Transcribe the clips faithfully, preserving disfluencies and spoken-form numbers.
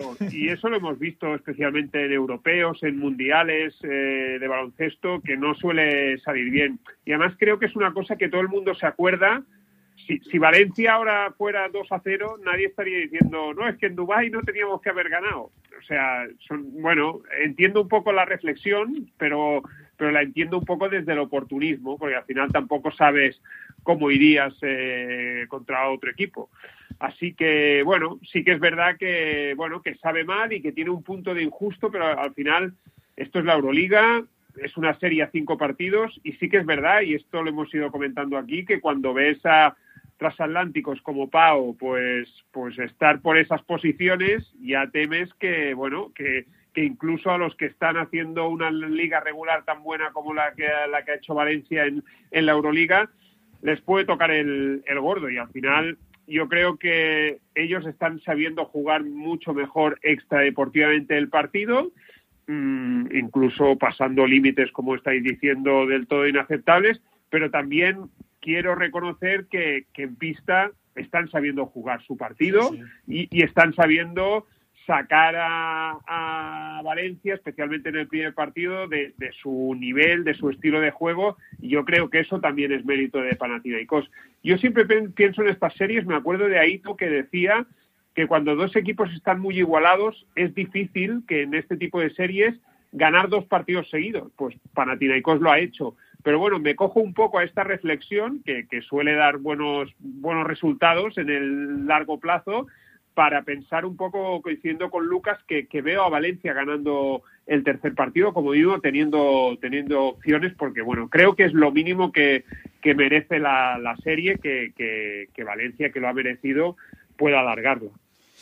Y eso lo hemos visto especialmente en europeos, en mundiales eh, de baloncesto, que no suele salir bien. Y además creo que es una cosa que todo el mundo se acuerda. Si, si Valencia ahora fuera dos a cero, nadie estaría diciendo, no, es que en Dubái no teníamos que haber ganado. O sea, son, bueno, entiendo un poco la reflexión, pero, pero la entiendo un poco desde el oportunismo, porque al final tampoco sabes cómo irías eh, contra otro equipo. Así que, bueno, sí que es verdad que, bueno, que sabe mal y que tiene un punto de injusto, pero al final esto es la Euroliga, es una serie a cinco partidos y sí que es verdad, y esto lo hemos ido comentando aquí, que cuando ves a transatlánticos como Pau, pues, pues estar por esas posiciones, ya temes que, bueno, que, que incluso a los que están haciendo una liga regular tan buena como la que, la que ha hecho Valencia en, en la Euroliga, les puede tocar el, el gordo y al final yo creo que ellos están sabiendo jugar mucho mejor extradeportivamente el partido, mmm, incluso pasando límites, como estáis diciendo, del todo inaceptables, pero también quiero reconocer que, que en pista están sabiendo jugar su partido sí, sí. Y, y están sabiendo sacar a, a Valencia, especialmente en el primer partido, de, de su nivel, de su estilo de juego, y yo creo que eso también es mérito de Panathinaikos. Yo siempre pienso en estas series, me acuerdo de Aito que decía que cuando dos equipos están muy igualados es difícil que en este tipo de series ganar dos partidos seguidos. Pues Panathinaikos lo ha hecho. Pero bueno, me cojo un poco a esta reflexión que, que suele dar buenos, buenos resultados en el largo plazo, para pensar un poco, coincidiendo con Lucas, que, que veo a Valencia ganando el tercer partido, como digo, teniendo teniendo opciones, porque bueno, creo que es lo mínimo que, que merece la, la serie, que, que, que Valencia, que lo ha merecido, pueda alargarlo.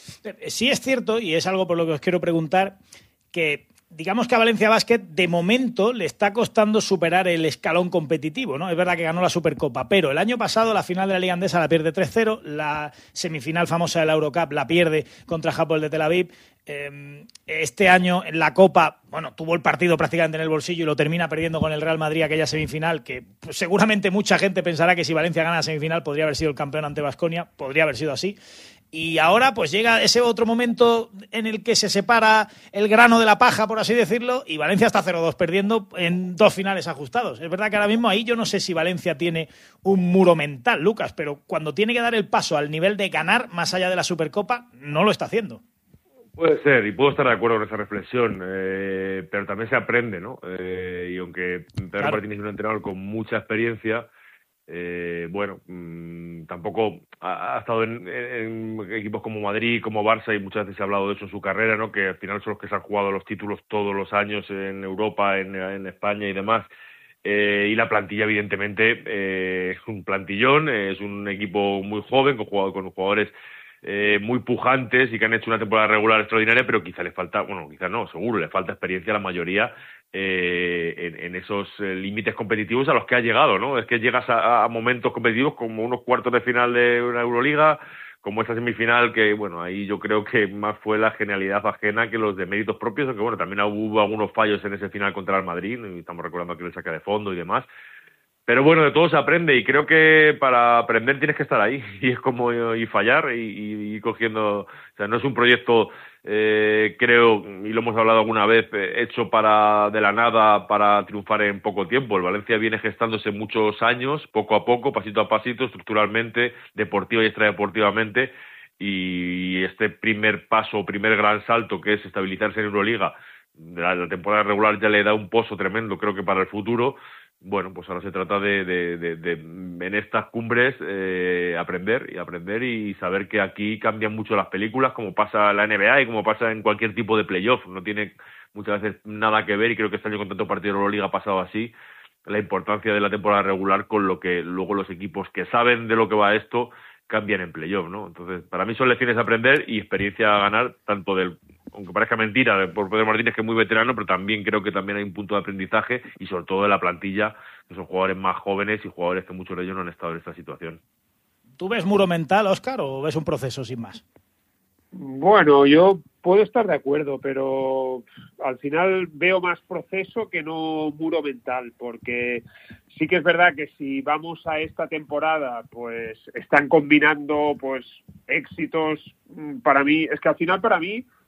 Sí es cierto, y es algo por lo que os quiero preguntar, que digamos que a Valencia Basket de momento le está costando superar el escalón competitivo, ¿no? Es verdad que ganó la Supercopa, pero el año pasado la final de la Liga Andesa la pierde tres cero, la semifinal famosa de la Eurocup la pierde contra Hapoel de Tel Aviv. Eh, este año en la Copa, bueno, tuvo el partido prácticamente en el bolsillo y lo termina perdiendo con el Real Madrid aquella semifinal, que pues, seguramente mucha gente pensará que si Valencia gana la semifinal podría haber sido el campeón ante Baskonia, podría haber sido así. Y ahora pues llega ese otro momento en el que se separa el grano de la paja, por así decirlo, y Valencia está cero dos perdiendo en dos finales ajustados. Es verdad que ahora mismo ahí yo no sé si Valencia tiene un muro mental, Lucas, pero cuando tiene que dar el paso al nivel de ganar más allá de la Supercopa, no lo está haciendo. Puede ser, y puedo estar de acuerdo con esa reflexión, eh, pero también se aprende, ¿no? Eh, y aunque Pedro claro. Martínez es un entrenador con mucha experiencia, Eh, bueno, mmm, tampoco ha, ha estado en, en, en equipos como Madrid, como Barça, y muchas veces se ha hablado de eso en su carrera, ¿no? Que al final son los que se han jugado los títulos todos los años en Europa, en, en España y demás. Eh, y la plantilla, evidentemente, eh, es un plantillón, es un equipo muy joven, con, jugadores, con jugadores eh, muy pujantes y que han hecho una temporada regular extraordinaria, pero quizá le falta, bueno, quizá no, seguro, le falta experiencia a la mayoría eh, en, en esos eh, límites competitivos a los que ha llegado, ¿no? Es que llegas a, a momentos competitivos como unos cuartos de final de una Euroliga, como esta semifinal, que bueno, ahí yo creo que más fue la genialidad ajena que los de méritos propios, aunque bueno, también hubo algunos fallos en ese final contra el Madrid, y estamos recordando que le saca de fondo y demás. Pero bueno, de todo se aprende y creo que para aprender tienes que estar ahí y es como y fallar y, y, y cogiendo, o sea, no es un proyecto, eh, creo, y lo hemos hablado alguna vez, eh, hecho para de la nada para triunfar en poco tiempo. El Valencia viene gestándose muchos años, poco a poco, pasito a pasito, estructuralmente, deportiva y extradeportivamente, y este primer paso, primer gran salto que es estabilizarse en Euroliga, la, la temporada regular ya le da un pozo tremendo, creo que para el futuro. Bueno, pues ahora se trata de, de, de, de en estas cumbres eh, aprender y aprender y saber que aquí cambian mucho las películas, como pasa en la N B A y como pasa en cualquier tipo de playoff. No tiene muchas veces nada que ver, y creo que este año con tanto partido de Euroliga ha pasado así, la importancia de la temporada regular con lo que luego los equipos que saben de lo que va esto cambian en playoff, ¿no? Entonces, para mí son lecciones a aprender y experiencia a ganar, tanto del, aunque parezca mentira, por Pedro Martínez, que es muy veterano, pero también creo que también hay un punto de aprendizaje, y sobre todo de la plantilla, que son jugadores más jóvenes y jugadores que muchos de ellos no han estado en esta situación. ¿Tú ves muro mental, Óscar, o ves un proceso sin más? Bueno, yo puedo estar de acuerdo, pero al final veo más proceso que no muro mental, porque sí que es verdad que si vamos a esta temporada, pues están combinando pues éxitos. Para mí, es que al final para mí